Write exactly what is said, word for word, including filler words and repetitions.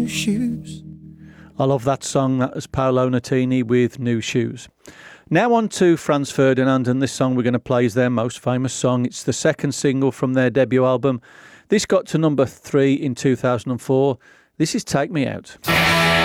new shoes. I love that song. That was Paolo Nutini with New Shoes. Now on to Franz Ferdinand, and this song we're going to play is their most famous song. It's the second single from their debut album. This got to number three in two thousand four. This is Take Me Out.